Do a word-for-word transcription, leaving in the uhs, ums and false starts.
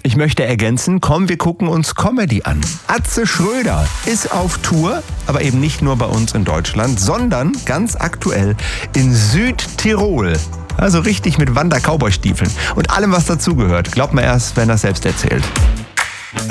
Ich möchte ergänzen, komm, wir gucken uns Comedy an. Atze Schröder ist auf Tour, aber eben nicht nur bei uns in Deutschland, sondern ganz aktuell in Südtirol. Also richtig mit Wander-Cowboy-Stiefeln und allem, was dazugehört. Glaubt man erst, wenn er selbst erzählt.